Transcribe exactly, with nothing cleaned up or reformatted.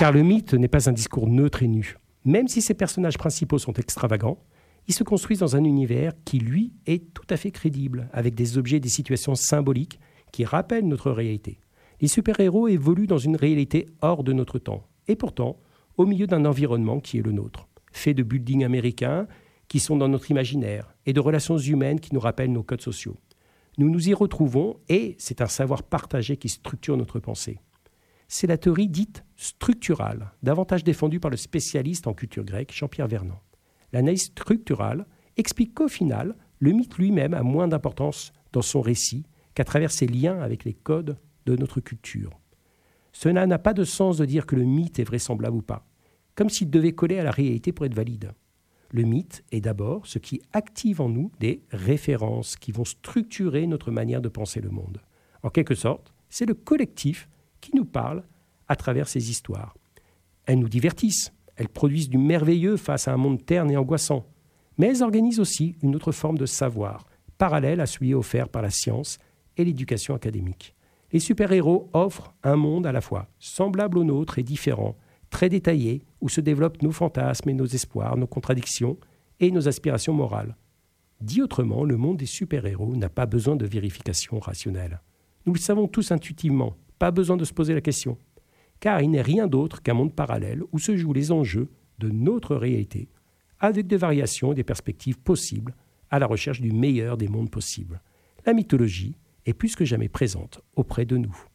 Car le mythe n'est pas un discours neutre et nu. Même si ses personnages principaux sont extravagants, ils se construisent dans un univers qui, lui, est tout à fait crédible, avec des objets et des situations symboliques qui rappellent notre réalité. Les super-héros évoluent dans une réalité hors de notre temps, et pourtant au milieu d'un environnement qui est le nôtre, fait de buildings américains qui sont dans notre imaginaire et de relations humaines qui nous rappellent nos codes sociaux. Nous nous y retrouvons et c'est un savoir partagé qui structure notre pensée. C'est la théorie dite structurale, davantage défendue par le spécialiste en culture grecque Jean-Pierre Vernant. L'analyse structurale explique qu'au final, le mythe lui-même a moins d'importance dans son récit qu'à travers ses liens avec les codes de notre culture. Cela n'a pas de sens de dire que le mythe est vraisemblable ou pas, comme s'il devait coller à la réalité pour être valide. Le mythe est d'abord ce qui active en nous des références qui vont structurer notre manière de penser le monde. En quelque sorte, c'est le collectif qui nous parle à travers ces histoires. Elles nous divertissent, elles produisent du merveilleux face à un monde terne et angoissant, mais elles organisent aussi une autre forme de savoir, parallèle à celui offert par la science et l'éducation académique. Les super-héros offrent un monde à la fois semblable au nôtre et différent, très détaillé, où se développent nos fantasmes et nos espoirs, nos contradictions et nos aspirations morales. Dit autrement, le monde des super-héros n'a pas besoin de vérification rationnelle. Nous le savons tous intuitivement, pas besoin de se poser la question, car il n'est rien d'autre qu'un monde parallèle où se jouent les enjeux de notre réalité, avec des variations et des perspectives possibles à la recherche du meilleur des mondes possibles. La mythologie est plus que jamais présente auprès de nous.